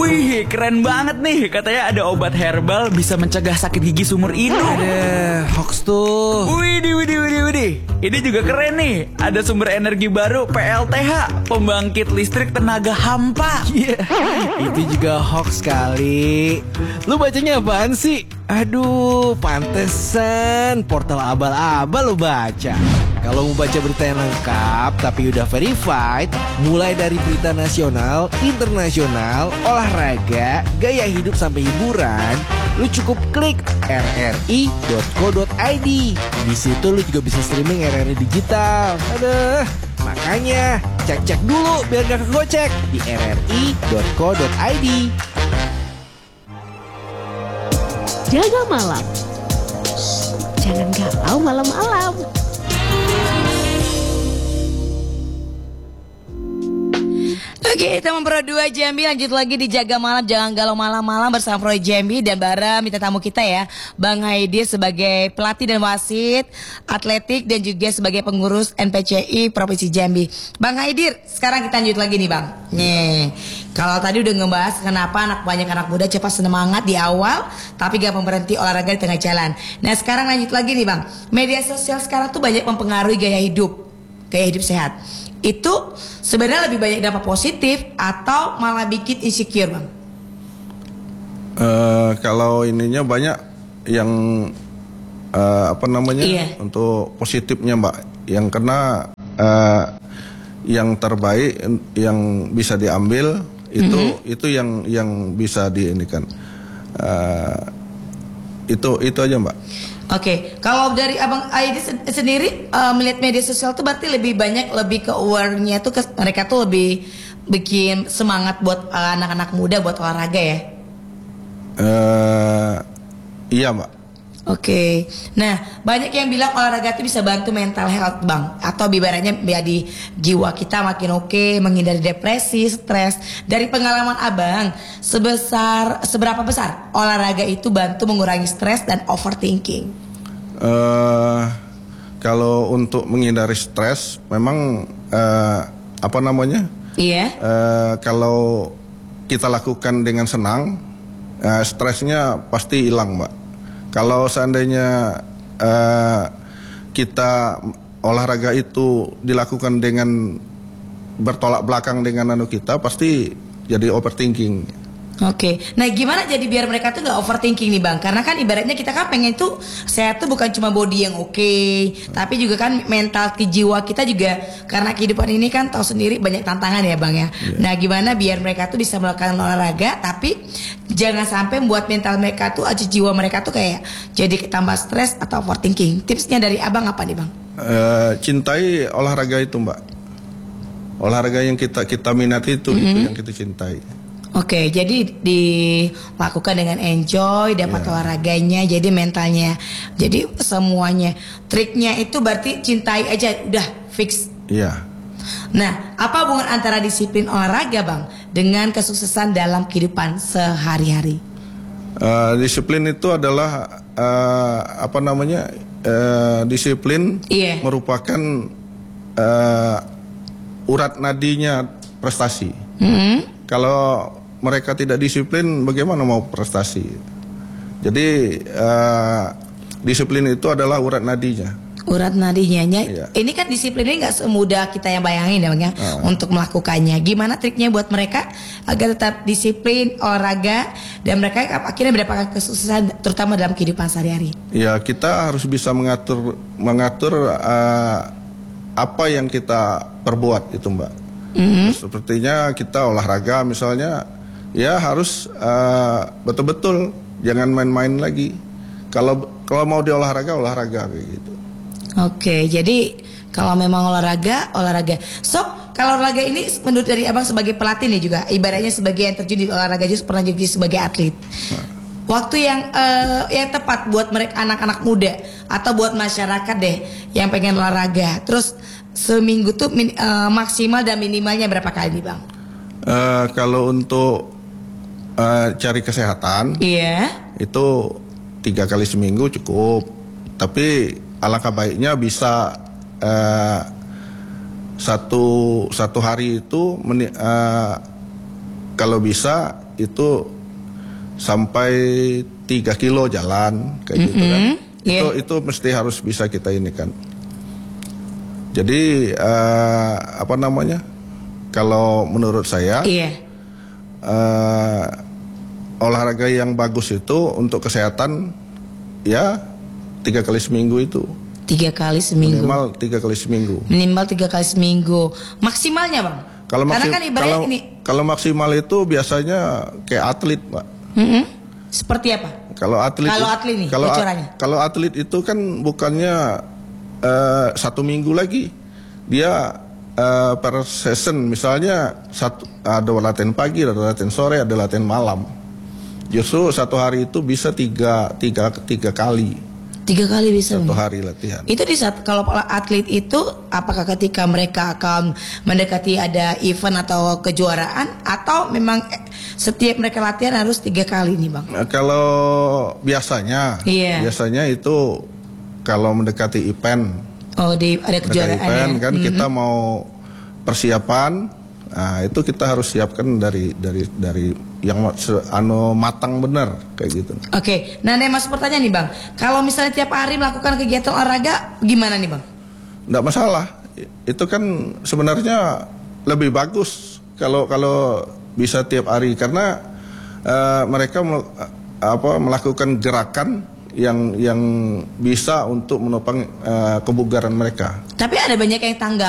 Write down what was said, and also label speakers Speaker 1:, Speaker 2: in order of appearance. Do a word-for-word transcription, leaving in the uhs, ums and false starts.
Speaker 1: Wih, keren banget nih. Katanya ada obat herbal bisa mencegah sakit gigi seumur hidup.
Speaker 2: Ada hoax tuh.
Speaker 1: Widih, widih, widih, widih. Ini juga keren nih. Ada sumber energi baru P L T H, pembangkit listrik tenaga hampa.
Speaker 2: Iya, itu juga hoax kali. Lu bacanya apaan sih? Aduh, pantesan portal abal-abal lu baca. Kalau mau baca berita yang lengkap tapi udah verified, mulai dari berita nasional, internasional, olahraga, gaya hidup sampai hiburan, lu cukup klik r r i dot co dot i d. Di situ lu juga bisa streaming R R I digital. Aduh, makanya cek-cek dulu biar gak kegocek di r r i dot co dot i d.
Speaker 3: Jaga malam. Jangan galau malam-malam.
Speaker 4: Oke, teman Pro dua Jambi lanjut lagi di Jaga Malam Jangan Galau Malam-Malam bersama Pro Jambi dan Bara minta tamu kita ya, Bang Haidir sebagai pelatih dan wasit atletik dan juga sebagai pengurus N P C I Provinsi Jambi. Bang Haidir, sekarang kita lanjut lagi nih Bang. Nih, kalau tadi udah ngebahas kenapa anak banyak anak muda cepat semangat di awal tapi gak berhenti olahraga di tengah jalan. Nah, sekarang lanjut lagi nih Bang. Media sosial sekarang tuh banyak mempengaruhi gaya hidup, gaya hidup sehat. Itu sebenarnya lebih banyak dampak positif atau malah bikin insecure Bang?
Speaker 5: Uh, kalau ininya banyak yang uh, apa namanya
Speaker 4: iya.
Speaker 5: untuk positifnya Mbak, yang kena uh, yang terbaik yang bisa diambil itu mm-hmm. itu yang yang bisa diinikan uh, itu itu aja Mbak.
Speaker 4: Oke, okay. Kalau dari Abang Aidi sendiri uh, melihat media sosial tuh berarti lebih banyak lebih ke aware-nya tuh ke, mereka tuh lebih bikin semangat buat uh, anak-anak muda buat olahraga ya?
Speaker 5: Uh, iya Mbak.
Speaker 4: Oke, okay. Nah banyak yang bilang olahraga itu bisa bantu mental health Bang, atau ibaratnya biar di jiwa kita makin oke, okay, menghindari depresi, stres. Dari pengalaman Abang, sebesar seberapa besar olahraga itu bantu mengurangi stres dan overthinking?
Speaker 5: Uh, kalau untuk menghindari stres, memang uh, apa namanya?
Speaker 4: Iya.
Speaker 5: Uh, kalau kita lakukan dengan senang, uh, stresnya pasti hilang Mbak. Kalau seandainya uh, kita olahraga itu dilakukan dengan bertolak belakang dengan anu kita, pasti jadi overthinking.
Speaker 4: Oke, nah gimana jadi biar mereka tuh gak overthinking nih Bang? Karena kan ibaratnya kita kan pengen tuh sehat tuh bukan cuma body yang oke, okay, tapi juga kan mental ke jiwa kita juga. Karena kehidupan ini kan tahu sendiri banyak tantangan ya Bang ya. Yeah. Nah gimana biar mereka tuh bisa melakukan olahraga tapi jangan sampai membuat mental mereka tuh aja jiwa mereka tuh kayak jadi ketambah stres atau overthinking. Tipsnya dari Abang apa nih Bang?
Speaker 5: Uh, cintai olahraga itu Mbak. Olahraga yang kita kita minati itu, mm-hmm. itu yang kita cintai.
Speaker 4: Oke, jadi dilakukan dengan enjoy, dapat yeah. olahraganya, jadi mentalnya, jadi semuanya. Triknya itu berarti cintai aja, udah fix.
Speaker 5: Iya. Yeah.
Speaker 4: Nah, apa hubungan antara disiplin olahraga Bang dengan kesuksesan dalam kehidupan sehari-hari?
Speaker 5: Uh, disiplin itu adalah uh, apa namanya? Uh, disiplin
Speaker 4: yeah.
Speaker 5: merupakan uh, urat nadinya prestasi.
Speaker 4: Mm-hmm.
Speaker 5: Kalau mereka tidak disiplin, bagaimana mau prestasi? Jadi uh, disiplin itu adalah urat nadinya.
Speaker 4: Urat nadinya.
Speaker 5: Iya.
Speaker 4: Ini kan disiplin ini nggak semudah kita yang bayangin ya Bang ya, uh. untuk melakukannya. Gimana triknya buat mereka agar tetap disiplin olahraga dan mereka akhirnya mendapatkan kesuksesan terutama dalam kehidupan sehari-hari?
Speaker 5: Ya, kita harus bisa mengatur mengatur uh, apa yang kita perbuat itu Mbak. Mm-hmm. Sepertinya kita olahraga misalnya, ya harus uh, betul-betul jangan main-main lagi. Kalau kalau mau di olahraga olahraga kayak gitu.
Speaker 4: Oke, jadi kalau memang olahraga olahraga. So kalau olahraga ini menurut dari Abang sebagai pelatih nih juga, ibaratnya sebagai yang terjun di olahraga juga pernah jadi sebagai atlet. Nah. Waktu yang uh, yang tepat buat mereka anak-anak muda atau buat masyarakat deh yang pengen olahraga. Terus seminggu tuh min, uh, maksimal dan minimalnya berapa kali nih Bang?
Speaker 5: Uh, kalau untuk uh, cari kesehatan,
Speaker 4: iya,
Speaker 5: itu tiga kali seminggu cukup. Tapi alangkah baiknya bisa uh, satu satu hari itu meni, uh, kalau bisa itu sampai tiga kilo jalan kayak gitu kan.
Speaker 4: Iya.
Speaker 5: Itu itu mesti harus bisa kita ini kan. Jadi eh, apa namanya? Kalau menurut saya
Speaker 4: Iya.
Speaker 5: eh, olahraga yang bagus itu untuk kesehatan ya tiga kali seminggu itu.
Speaker 4: Tiga kali seminggu.
Speaker 5: Minimal tiga kali seminggu.
Speaker 4: Minimal tiga kali seminggu. Maksimalnya bang?
Speaker 5: Kalau
Speaker 4: Karena
Speaker 5: maksim-
Speaker 4: kan ibaratnya
Speaker 5: kalau,
Speaker 4: ini.
Speaker 5: kalau maksimal itu biasanya kayak atlet, Pak.
Speaker 4: Mm-mm. Seperti apa?
Speaker 5: Kalau atlet
Speaker 4: Kalau
Speaker 5: it-
Speaker 4: atlet nih,
Speaker 5: kalau a-
Speaker 4: bocorannya.
Speaker 5: kalau atlet itu kan bukannya eh, satu minggu lagi. Dia eh, per season misalnya satu ada latihan pagi, ada latihan sore, ada latihan malam. Justru satu hari itu bisa tiga tiga tiga kali
Speaker 4: Tiga kali bisa.
Speaker 5: satu
Speaker 4: Bang?
Speaker 5: hari latihan.
Speaker 4: Itu di saat kalau atlet itu apakah ketika mereka akan mendekati ada event atau kejuaraan atau memang eh, setiap mereka latihan harus tiga kali nih bang?
Speaker 5: Nah, kalau biasanya,
Speaker 4: Iya.
Speaker 5: biasanya itu kalau mendekati event,
Speaker 4: Oh di ada
Speaker 5: mendekati
Speaker 4: kejuaraan
Speaker 5: event
Speaker 4: ya?
Speaker 5: kan kita mau persiapan, nah itu kita harus siapkan dari dari dari yang ma- se- anu matang bener kayak gitu.
Speaker 4: Oke, nah ada yang masuk pertanyaan nih bang. Kalau misalnya tiap hari melakukan kegiatan olahraga, gimana nih bang?
Speaker 5: Nggak masalah, I- itu kan sebenarnya lebih bagus kalau kalau bisa tiap hari karena eh, mereka mel- apa melakukan gerakan yang yang bisa untuk menopang eh, kebugaran mereka.
Speaker 4: Tapi ada banyak yang